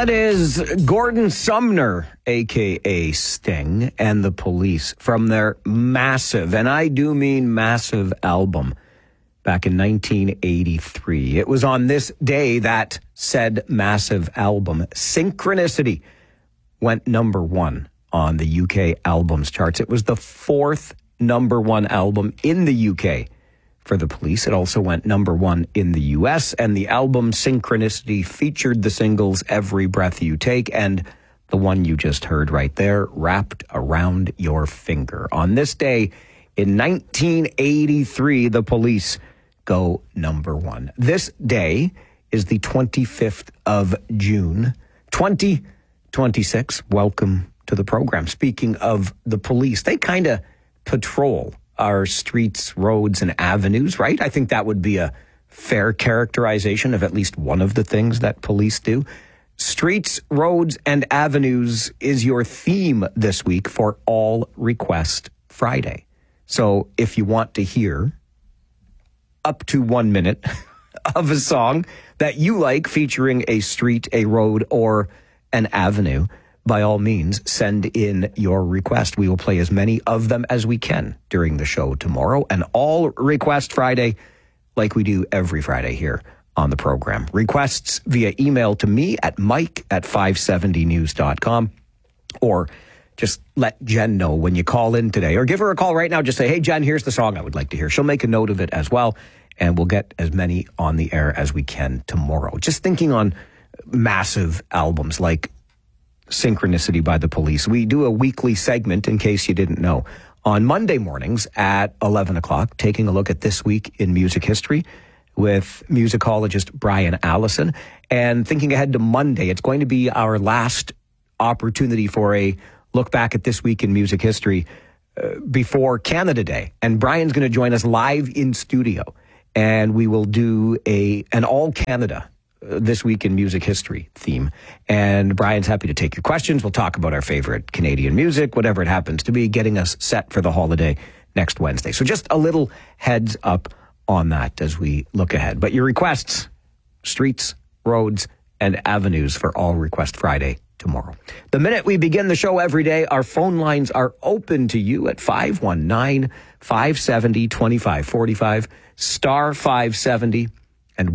That is Gordon Sumner, a.k.a. Sting, and the Police from their massive, and I do mean massive, album back in 1983. It was on this day that said massive album, Synchronicity, went number one on the UK albums charts. It was the fourth number one album in the UK for the Police. It also went number one in the US, and the album Synchronicity featured the singles Every Breath You Take and the one you just heard right there, Wrapped Around Your Finger. On this day in 1983, the Police go number one. This day is the 25th of June, 2026. Welcome to the program. Speaking of the Police, they kind of patrol our streets, roads, and avenues, right? I think that would be a fair characterization of at least one of the things that police do. Streets, roads, and avenues is your theme this week for All Request Friday. So if you want to hear up to 1 minute of a song that you like featuring a street, a road, or an avenue, by all means, send in your request. We will play as many of them as we can during the show tomorrow. And All Request Friday, like we do every Friday here on the program. Requests via email to me at mike@570news.com, or just let Jen know when you call in today, or give her a call right now. Just say, hey, Jen, here's the song I would like to hear. She'll make a note of it as well, and we'll get as many on the air as we can tomorrow. Just thinking on massive albums like Synchronicity by the Police. We do a weekly segment, in case you didn't know, on Monday mornings at 11 o'clock, taking a look at this week in music history with musicologist Brian Allison. And thinking ahead to Monday, it's going to be our last opportunity for a look back at this week in music history before Canada Day. And Brian's going to join us live in studio, and we will do an all Canada this week in music history theme. And Brian's happy to take your questions. We'll talk about our favorite Canadian music, whatever it happens to be, getting us set for the holiday next Wednesday. So just a little heads up on that as we look ahead. But your requests, streets, roads, and avenues for All Request Friday tomorrow. The minute we begin the show every day, our phone lines are open to you at 519-570-2545, star 570, and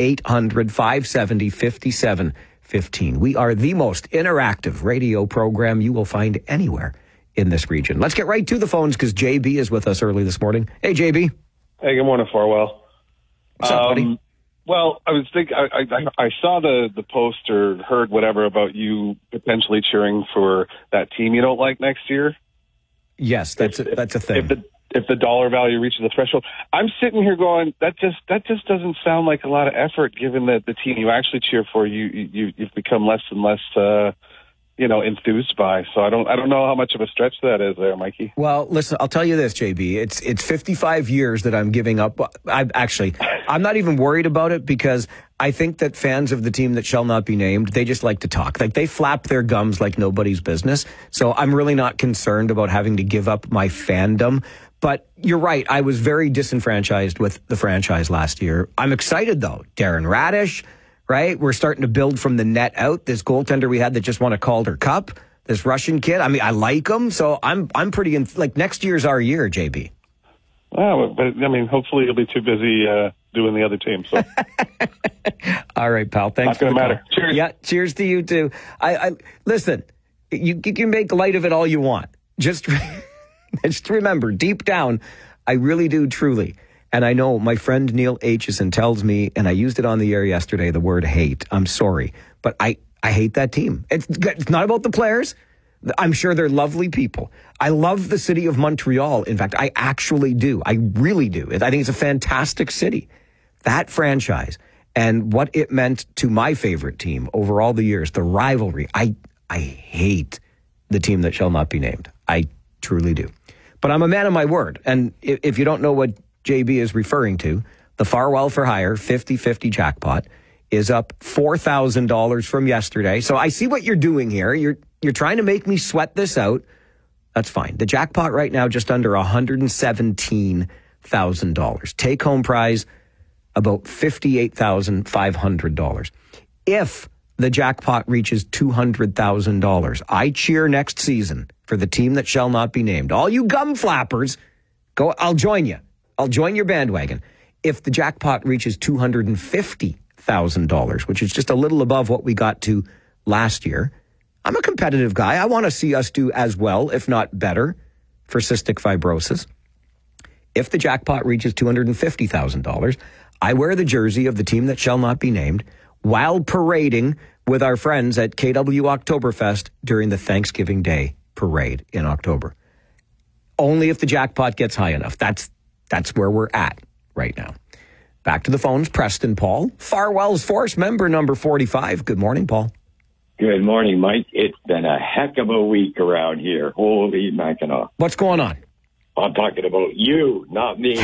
1-800-570-5715. We are the most interactive radio program you will find anywhere in this region. Let's get right to the phones because JB is with us early this morning. Hey, JB. Hey, good morning, Farwell. What's up, buddy? Well, I was thinking, I saw the post or heard whatever about you potentially cheering for that team you don't like next year. Yes, that's a thing. If the dollar value reaches the threshold, I'm sitting here going, that just doesn't sound like a lot of effort, given that the team you actually cheer for, you've become less and less, enthused by. So I don't know how much of a stretch that is there, Mikey. Well, listen, I'll tell you this, JB. It's 55 years that I'm giving up. I'm not even worried about it, because I think that fans of the team that shall not be named, they just like to talk. Like, they flap their gums like nobody's business. So I'm really not concerned about having to give up my fandom. But you're right. I was very disenfranchised with the franchise last year. I'm excited, though. Darren Radish, right? We're starting to build from the net out. This goaltender we had that just won a Calder Cup, this Russian kid. I mean, I like him. So I'm pretty, next year's our year, JB. Well, but I mean, hopefully you'll be too busy doing the other team. So. All right, pal. Thanks. Not going to matter. Cheers. Yeah, cheers to you, too. I listen, you can make light of it all you want. Just remember, deep down, I really do, truly. And I know my friend Neil Aitchison tells me, and I used it on the air yesterday, the word hate. I'm sorry, but I hate that team. It's not about the players. I'm sure they're lovely people. I love the city of Montreal. In fact, I actually do. I really do. I think it's a fantastic city. That franchise and what it meant to my favorite team over all the years, the rivalry. I hate the team that shall not be named. I truly do. But I'm a man of my word. And if you don't know what JB is referring to, the Farwell for Hire 50-50 jackpot is up $4,000 from yesterday. So I see what you're doing here. You're trying to make me sweat this out. That's fine. The jackpot right now, just under $117,000. Take home prize, about $58,500. If the jackpot reaches $200,000. I cheer next season for the team that shall not be named. All you gum flappers, go. I'll join you. I'll join your bandwagon. If the jackpot reaches $250,000, which is just a little above what we got to last year, I'm a competitive guy. I want to see us do as well, if not better, for cystic fibrosis. If the jackpot reaches $250,000, I wear the jersey of the team that shall not be named while parading with our friends at KW Oktoberfest during the Thanksgiving Day parade in October. Only if the jackpot gets high enough. That's where we're at right now. Back to the phones, Preston Paul, Farwell's Force member number 45. Good morning, Paul. Good morning, Mike. It's been a heck of a week around here. Holy Mackinac. What's going on? I'm talking about you, not me.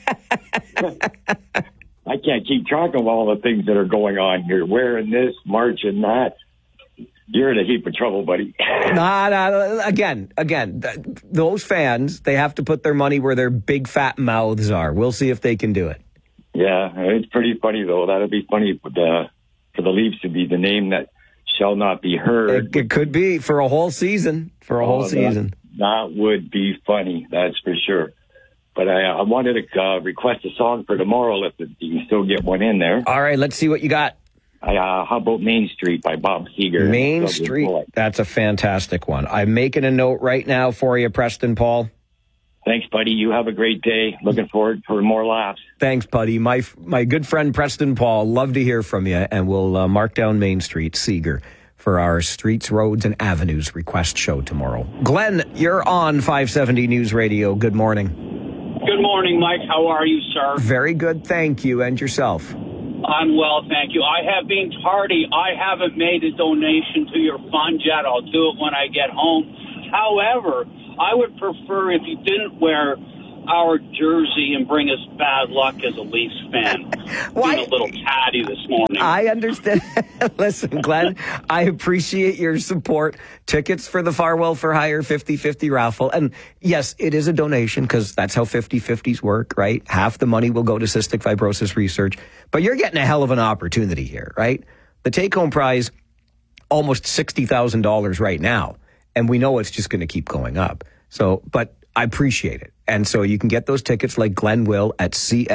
I can't keep track of all the things that are going on here. Wearing this, marching that. You're in a heap of trouble, buddy. Again, those fans, they have to put their money where their big fat mouths are. We'll see if they can do it. Yeah, it's pretty funny, though. That'll be funny for the Leafs to be the name that shall not be heard. It could be for a whole season. That would be funny, that's for sure. But I wanted to request a song for tomorrow if you can still get one in there. All right, let's see what you got. How about Main Street by Bob Seger? Main Street, that's a fantastic one. I'm making a note right now for you, Preston Paul. Thanks, buddy. You have a great day. Looking forward for more laughs. Thanks, buddy. My good friend Preston Paul, love to hear from you, and we'll mark down Main Street, Seeger, for our Streets, Roads, and Avenues request show tomorrow. Glenn, you're on 570 News Radio. Good morning. Good morning, Mike. How are you, sir? Very good, thank you. And yourself? I'm well, thank you. I have been tardy. I haven't made a donation to your fund yet. I'll do it when I get home. However, I would prefer if you didn't wear our jersey and bring us bad luck as a Leafs fan. Being a little catty this morning. I understand. Listen, Glenn, I appreciate your support. Tickets for the Farwell for Hire 50-50 raffle. And yes, it is a donation because that's how 50-50s work, right? Half the money will go to cystic fibrosis research. But you're getting a hell of an opportunity here, right? The take-home prize, almost $60,000 right now. And we know it's just going to keep going up. So, but I appreciate it. And so you can get those tickets like Glenn will at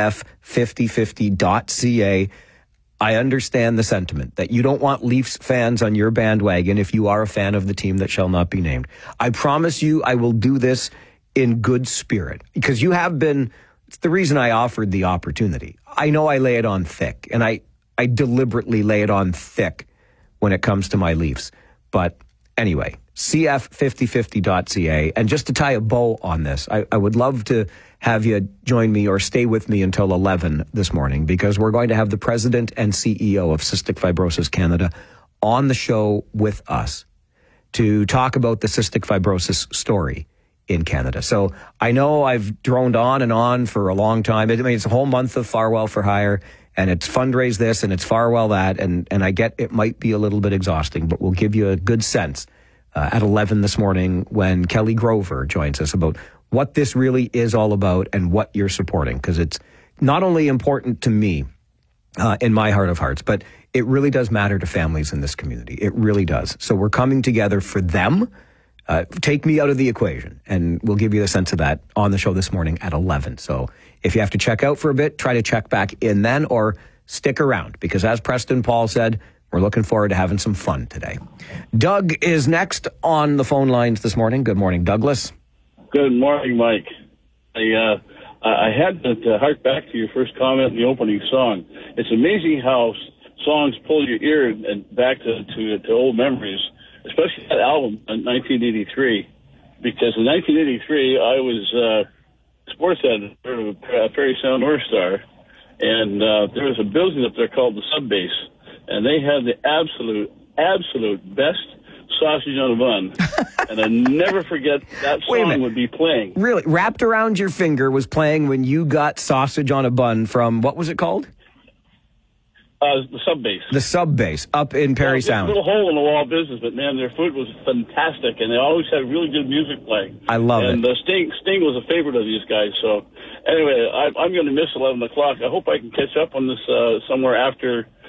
cf5050.ca. I understand the sentiment that you don't want Leafs fans on your bandwagon if you are a fan of the team that shall not be named. I promise you I will do this in good spirit because you have been, it's the reason I offered the opportunity. I know I lay it on thick, and I deliberately lay it on thick when it comes to my Leafs. But anyway, cf5050.ca. And just to tie a bow on this, I would love to have you join me or stay with me until 11 this morning because we're going to have the president and CEO of Cystic Fibrosis Canada on the show with us to talk about the cystic fibrosis story in Canada. So I know I've droned on and on for a long time. I mean, it's a whole month of Farwell for Hire, and it's fundraise this and it's Farwell that, and I get it might be a little bit exhausting, but we'll give you a good sense at 11 this morning when Kelly Grover joins us about what this really is all about and what you're supporting, because it's not only important to me in my heart of hearts, but it really does matter to families in this community. It really does. So we're coming together for them. Take me out of the equation, and we'll give you a sense of that on the show this morning at 11. So if you have to check out for a bit, try to check back in then or stick around, because as Preston Paul said, we're looking forward to having some fun today. Doug is next on the phone lines this morning. Good morning, Douglas. Good morning, Mike. I had to hark back to your first comment in the opening song. It's amazing how songs pull your ear and back to old memories, especially that album in 1983. Because in 1983, I was sports editor of Parry Sound North Star, and there was a building up there called the Sub Base, and they had the absolute best sausage on a bun. And I never forget that song would be playing. Really? Wrapped Around Your Finger was playing when you got sausage on a bun from, what was it called? The Sub Base. The Sub Base up in Parry Sound. It's a little hole-in-the-wall business, but, man, their food was fantastic, and they always had really good music playing. I love it. And Sting was a favorite of these guys. So, anyway, I'm going to miss 11 o'clock. I hope I can catch up on this somewhere after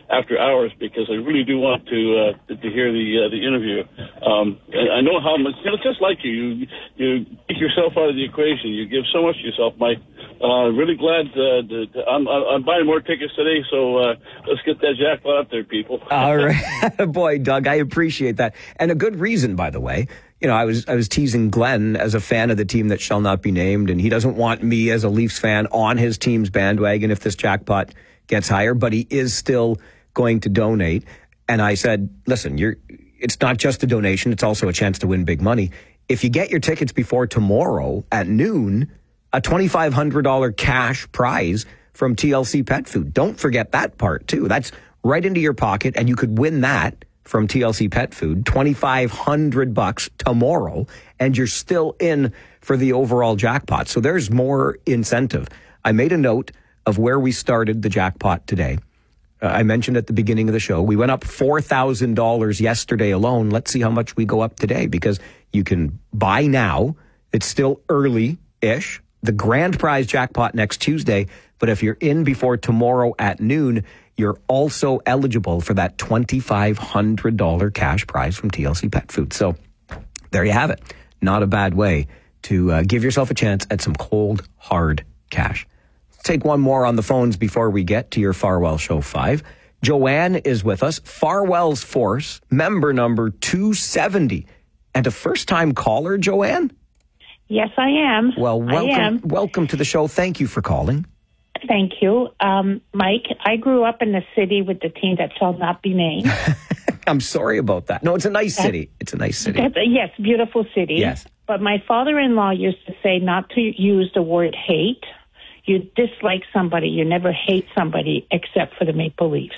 after hours because I really do want to hear the interview. And I know how much, it's just like you take yourself out of the equation. You give so much to yourself, Mike. Really glad I'm buying more tickets today, so let's get that jackpot up there, people. All right. Boy, Doug, I appreciate that. And a good reason, by the way. You know, I was teasing Glenn as a fan of the team that shall not be named, and he doesn't want me as a Leafs fan on his team's bandwagon if this jackpot gets higher, but he is still going to donate. And I said, listen, it's not just a donation, it's also a chance to win big money. If you get your tickets before tomorrow at noon, a $2,500 cash prize from TLC Pet Food. Don't forget that part, too. That's right into your pocket, and you could win that from TLC Pet Food, $2,500 tomorrow, and you're still in for the overall jackpot. So there's more incentive. I made a note of where we started the jackpot today. I mentioned at the beginning of the show, we went up $4,000 yesterday alone. Let's see how much we go up today, because you can buy now. It's still early-ish. The grand prize jackpot next Tuesday, but if you're in before tomorrow at noon, you're also eligible for that $2,500 cash prize from TLC Pet Food. So there you have it. Not a bad way to give yourself a chance at some cold, hard cash. Let's take one more on the phones before we get to your Farwell Show 5. Joanne is with us. Farwell's Force, member number 270. And a first-time caller, Joanne? Yes, I am. Well, welcome to the show. Thank you for calling. Thank you. Mike, I grew up in the city with the team that shall not be named. I'm sorry about that. No, it's a nice city. It's a nice city. Yes, beautiful city. Yes. But my father-in-law used to say not to use the word hate. You dislike somebody. You never hate somebody except for the Maple Leafs.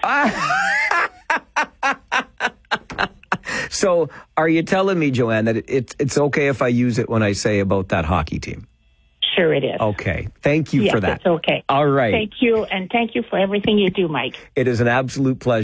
So are you telling me, Joanne, that it's okay if I use it when I say about that hockey team? Sure it is. Okay. Thank you for that. It's okay. All right. Thank you, and thank you for everything you do, Mike. It is an absolute pleasure.